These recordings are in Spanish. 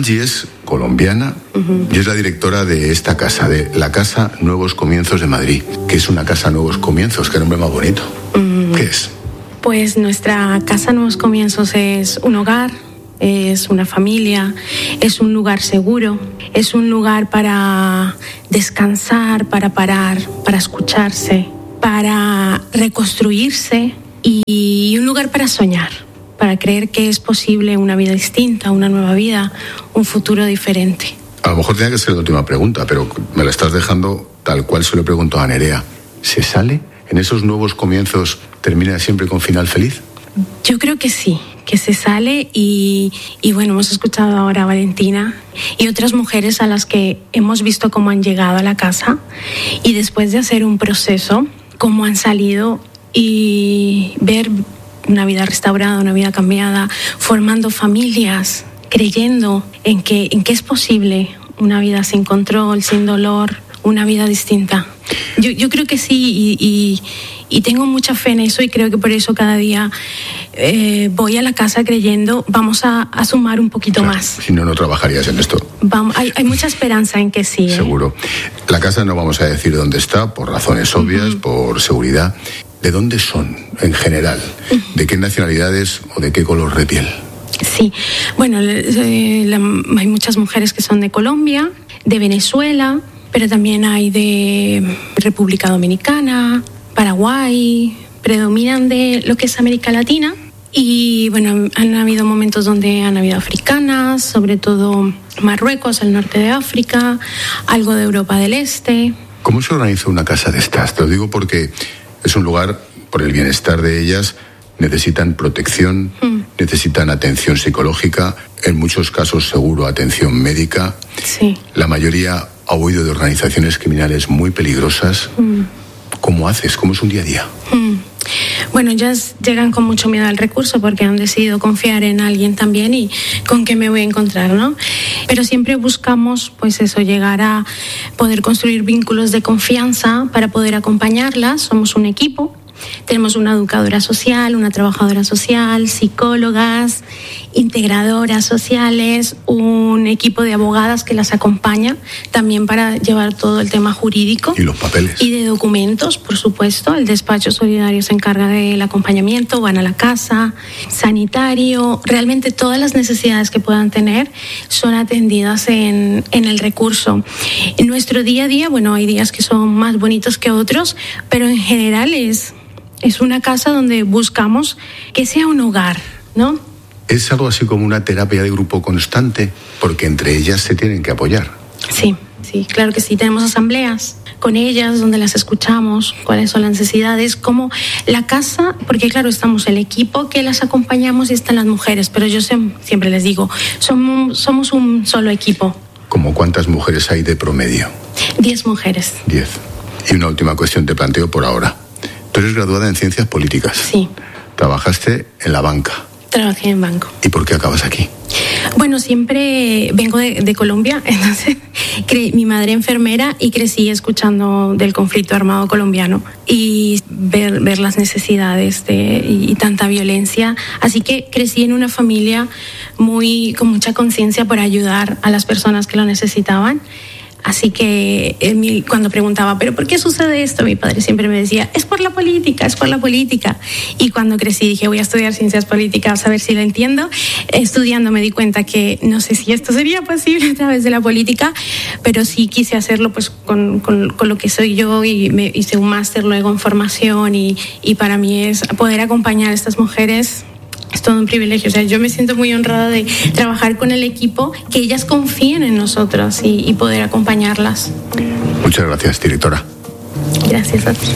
Angie es colombiana y es la directora de esta casa, de la Casa Nuevos Comienzos de Madrid. ¿Qué es una Casa Nuevos Comienzos? Qué nombre más bonito. ¿Qué es? Pues nuestra Casa Nuevos Comienzos es un hogar, es una familia, es un lugar seguro, es un lugar para descansar, para parar, para escucharse, para reconstruirse y un lugar para soñar, para creer que es posible una vida distinta, una nueva vida, un futuro diferente. A lo mejor tenía que ser la última pregunta, pero me la estás dejando tal cual se lo pregunto a Nerea. ¿Se sale? ¿En esos nuevos comienzos termina siempre con final feliz? Yo creo que sí, que se sale y bueno, hemos escuchado ahora a Valentina y otras mujeres a las que hemos visto cómo han llegado a la casa y después de hacer un proceso, cómo han salido y ver una vida restaurada, una vida cambiada, formando familias, creyendo en que es posible una vida sin control, sin dolor, una vida distinta. Yo creo que sí y tengo mucha fe en eso y creo que por eso cada día voy a la casa creyendo vamos a sumar un poquito más. Si no, no trabajarías en esto. Hay mucha esperanza en que sí. Seguro. La casa no vamos a decir dónde está, por razones obvias, por seguridad. ¿De dónde son en general? ¿De qué nacionalidades o de qué color de piel? Sí, bueno, hay muchas mujeres que son de Colombia, de Venezuela, pero también hay de República Dominicana, Paraguay, predominan de lo que es América Latina y bueno, han habido momentos donde han habido africanas, sobre todo Marruecos, el norte de África, algo de Europa del Este. ¿Cómo se organiza una casa de estas? Te lo digo porque es un lugar, por el bienestar de ellas, necesitan protección, necesitan atención psicológica, en muchos casos seguro atención médica. Sí. La mayoría ha huido de organizaciones criminales muy peligrosas. ¿Cómo haces? ¿Cómo es un día a día? Bueno, ellas llegan con mucho miedo al recurso porque han decidido confiar en alguien también y con qué me voy a encontrar, ¿no? Pero siempre buscamos, pues eso, llegar a poder construir vínculos de confianza para poder acompañarlas. Somos un equipo. Tenemos una educadora social, una trabajadora social, psicólogas, integradoras sociales, un equipo de abogadas que las acompaña también para llevar todo el tema jurídico. ¿Y los papeles? Y de documentos, por supuesto. El despacho solidario se encarga del acompañamiento, van a la casa, sanitario. Realmente todas las necesidades que puedan tener son atendidas en el recurso. En nuestro día a día, bueno, hay días que son más bonitos que otros, pero en general es una casa donde buscamos que sea un hogar, ¿no? Es algo así como una terapia de grupo constante, porque entre ellas se tienen que apoyar. Sí, claro que sí. Tenemos asambleas con ellas donde las escuchamos, cuáles son las necesidades, cómo la casa, porque claro, estamos el equipo que las acompañamos y están las mujeres, pero yo siempre les digo, somos un solo equipo. ¿Cómo cuántas mujeres hay de promedio? 10 mujeres. 10. Y una última cuestión te planteo por ahora. Tú eres graduada en Ciencias Políticas. Sí. Trabajaste en la banca. Trabajé en banco. ¿Y por qué acabas aquí? Bueno, siempre vengo de Colombia, entonces mi madre enfermera y crecí escuchando del conflicto armado colombiano y ver las necesidades y tanta violencia. Así que crecí en una familia con mucha conciencia por ayudar a las personas que lo necesitaban. Así que cuando preguntaba, ¿pero por qué sucede esto? Mi padre siempre me decía, es por la política, es por la política. Y cuando crecí dije, voy a estudiar ciencias políticas a ver si lo entiendo. Estudiando me di cuenta que no sé si esto sería posible a través de la política, pero sí quise hacerlo pues con lo que soy yo y me hice un máster luego en formación y para mí es poder acompañar a estas mujeres. Es todo un privilegio, o sea, yo me siento muy honrada de trabajar con el equipo, que ellas confíen en nosotras y poder acompañarlas. Muchas gracias, directora. Gracias a ti.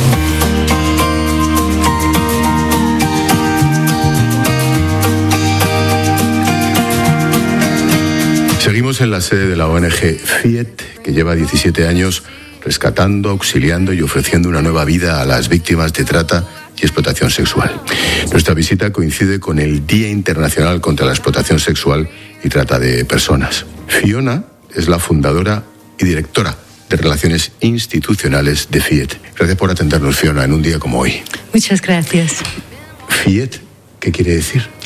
Seguimos en la sede de la ONG FIET, que lleva 17 años rescatando, auxiliando y ofreciendo una nueva vida a las víctimas de trata y explotación sexual. Nuestra visita coincide con el Día Internacional contra la Explotación Sexual y Trata de Personas. Fiona es la fundadora y directora de Relaciones Institucionales de FIET. Gracias por atendernos, Fiona, en un día como hoy. Muchas gracias. FIET, ¿qué quiere decir?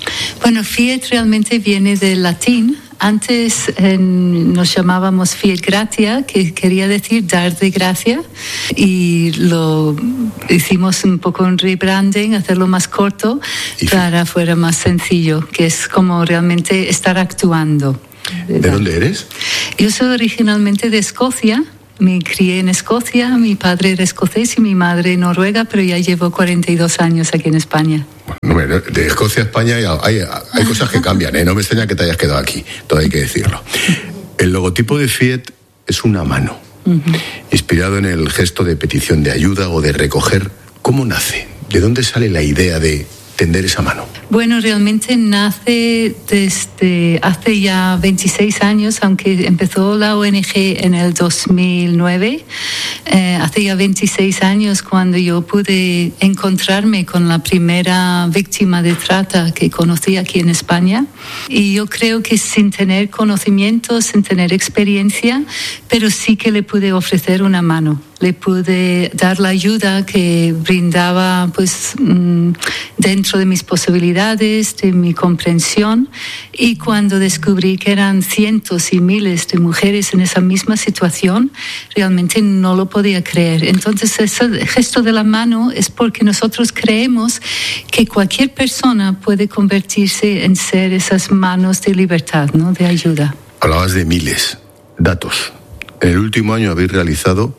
Bueno, Fiat realmente viene del latín. Antes nos llamábamos Fiat Gratia, que quería decir dar de gracia, y lo hicimos un poco un rebranding, hacerlo más corto para fuera más sencillo, que es como realmente estar actuando. ¿De dónde eres? Yo soy originalmente de Escocia. Me crié en Escocia, mi padre era escocés y mi madre noruega, pero ya llevo 42 años aquí en España. Bueno, de Escocia a España hay cosas que cambian, ¿eh? No me extraña que te hayas quedado aquí, todo hay que decirlo. El logotipo de Fiat es una mano, inspirado en el gesto de petición de ayuda o de recoger. ¿Cómo nace? ¿De dónde sale la idea de tender esa mano? Bueno, realmente nace desde hace ya 26 años, aunque empezó la ONG en el 2009. Hace ya 26 años cuando yo pude encontrarme con la primera víctima de trata que conocí aquí en España. Y yo creo que sin tener conocimiento, sin tener experiencia, pero sí que le pude ofrecer una mano. Le pude dar la ayuda que brindaba pues dentro de mis posibilidades, de mi comprensión, y cuando descubrí que eran cientos y miles de mujeres en esa misma situación, realmente no lo podía creer. Entonces ese gesto de la mano es porque nosotros creemos que cualquier persona puede convertirse en ser esas manos de libertad, ¿no? De ayuda. Hablabas de miles, datos. En el último año habéis realizado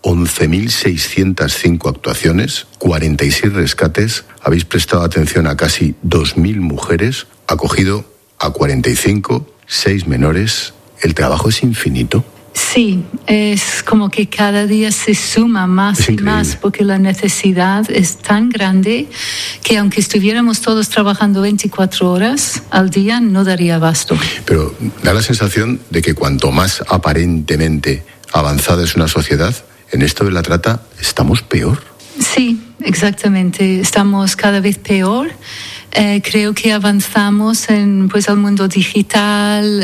11.605 actuaciones, 46 rescates, habéis prestado atención a casi 2.000 mujeres, acogido a 45, 6 menores. ¿El trabajo es infinito? Sí, es como que cada día se suma más y más, porque la necesidad es tan grande que aunque estuviéramos todos trabajando 24 horas al día, no daría abasto. Pero da la sensación de que cuanto más aparentemente avanzada es una sociedad, en esto de la trata estamos peor. Sí, exactamente. Estamos cada vez peor. Creo que avanzamos al mundo digital,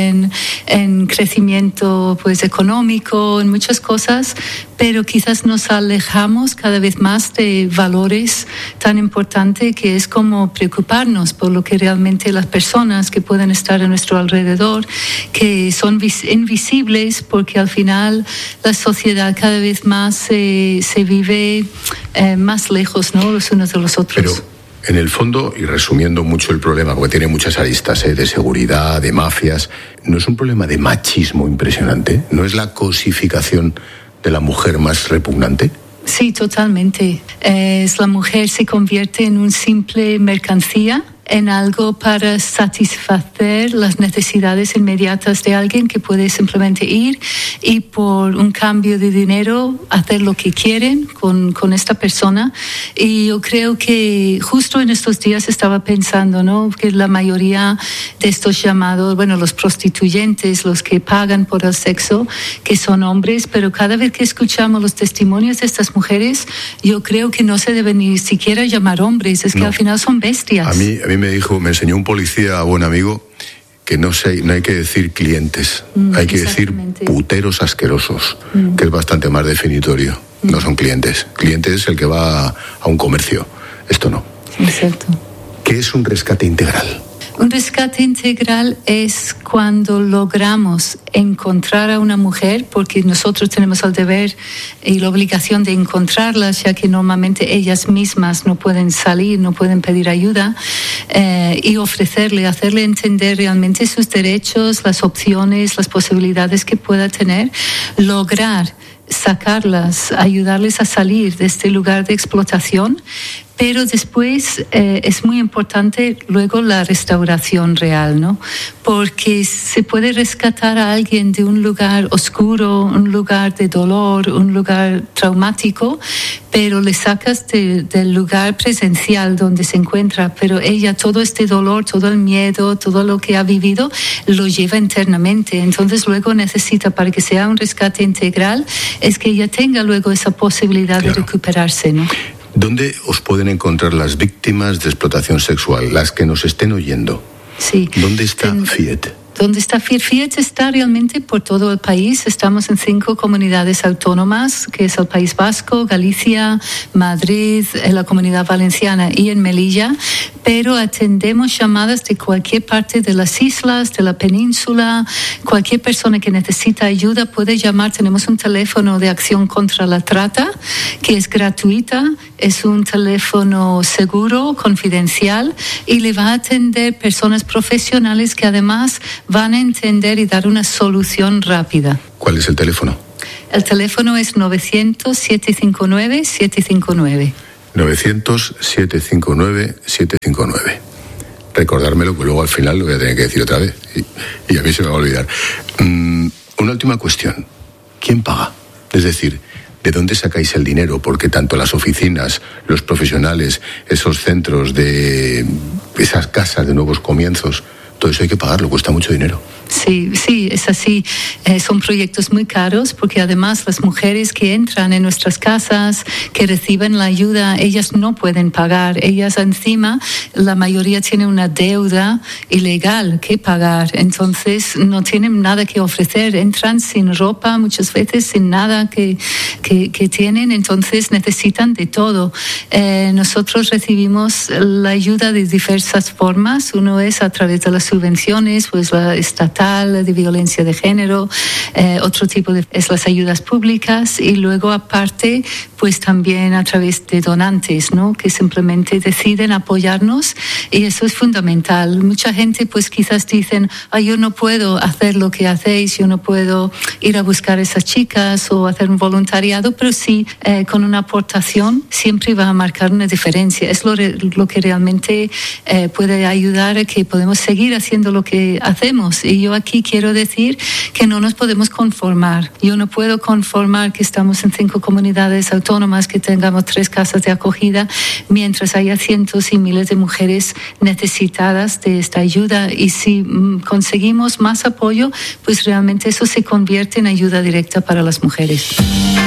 en crecimiento pues económico, en muchas cosas, pero quizás nos alejamos cada vez más de valores tan importantes que es como preocuparnos por lo que realmente las personas que pueden estar a nuestro alrededor, que son invisibles, porque al final la sociedad cada vez más se vive más lejos, ¿no? Los unos de los otros. Pero en el fondo, y resumiendo mucho el problema, porque tiene muchas aristas, de seguridad, de mafias, ¿no es un problema de machismo impresionante? ¿No es la cosificación de la mujer más repugnante? Sí, totalmente. La mujer se convierte en un simple mercancía, en algo para satisfacer las necesidades inmediatas de alguien que puede simplemente ir y por un cambio de dinero hacer lo que quieren con esta persona. Y yo creo que justo en estos días estaba pensando, ¿no?, que la mayoría de estos llamados, los prostituyentes, los que pagan por el sexo, que son hombres, pero cada vez que escuchamos los testimonios de estas mujeres, yo creo que no se deben ni siquiera llamar hombres, es que al final son bestias. A mí me enseñó un policía, buen amigo, que no hay que decir clientes, hay que decir puteros asquerosos, que es bastante más definitorio. No son clientes. Cliente es el que va a un comercio. Esto no. Exacto. ¿Qué es un rescate integral? Un rescate integral es cuando logramos encontrar a una mujer, porque nosotros tenemos el deber y la obligación de encontrarlas, ya que normalmente ellas mismas no pueden salir, no pueden pedir ayuda, y hacerle entender realmente sus derechos, las opciones, las posibilidades que pueda tener, lograr sacarlas, ayudarles a salir de este lugar de explotación. Pero después es muy importante luego la restauración real, ¿no? Porque se puede rescatar a alguien de un lugar oscuro, un lugar de dolor, un lugar traumático, pero le sacas del lugar presencial donde se encuentra, pero ella todo este dolor, todo el miedo, todo lo que ha vivido, lo lleva internamente. Entonces luego necesita, para que sea un rescate integral, es que ella tenga luego esa posibilidad de recuperarse, ¿no? ¿Dónde os pueden encontrar las víctimas de explotación sexual, las que nos estén oyendo? Sí. ¿Dónde está Fiat? ¿Dónde está FIET? FIET está realmente por todo el país. Estamos en 5 comunidades autónomas, que es el País Vasco, Galicia, Madrid, la Comunidad Valenciana y en Melilla, pero atendemos llamadas de cualquier parte de las islas, de la península. Cualquier persona que necesita ayuda puede llamar. Tenemos un teléfono de acción contra la trata que es gratuita, es un teléfono seguro, confidencial, y le va a atender personas profesionales que además van a entender y dar una solución rápida. ¿Cuál es el teléfono? El teléfono es 900-759-759. 900-759-759. Recordármelo, que luego al final lo voy a tener que decir otra vez y a mí se me va a olvidar. Una última cuestión. ¿Quién paga? Es decir, ¿de dónde sacáis el dinero? Porque tanto las oficinas, los profesionales, esos centros de esas casas de nuevos comienzos, todo eso hay que pagarlo, cuesta mucho dinero. Sí, es así. Son proyectos muy caros porque además las mujeres que entran en nuestras casas, que reciben la ayuda, ellas no pueden pagar. Ellas encima, la mayoría tienen una deuda ilegal que pagar. Entonces no tienen nada que ofrecer. Entran sin ropa, muchas veces sin nada que tienen. Entonces necesitan de todo. Nosotros recibimos la ayuda de diversas formas. Uno es a través de las subvenciones, pues la estatal, de violencia de género, otro tipo es las ayudas públicas, y luego aparte pues también a través de donantes, ¿no? Que simplemente deciden apoyarnos, y eso es fundamental. Mucha gente pues quizás dicen, yo no puedo hacer lo que hacéis, yo no puedo ir a buscar a esas chicas o hacer un voluntariado, pero sí, con una aportación siempre va a marcar una diferencia. Es lo que realmente puede ayudar a que podemos seguir haciendo lo que hacemos. Y yo aquí quiero decir que no nos podemos conformar. Yo no puedo conformar que estamos en 5 comunidades autónomas, que tengamos 3 casas de acogida, mientras haya cientos y miles de mujeres necesitadas de esta ayuda. Y si conseguimos más apoyo, pues realmente eso se convierte en ayuda directa para las mujeres.